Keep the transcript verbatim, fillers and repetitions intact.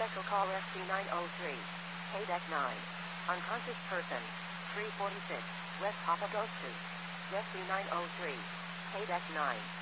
Special call S C nine oh three. K D E C nine. Unconscious person. three forty-six. West Papago Street. S C nine oh three. K D E C nine.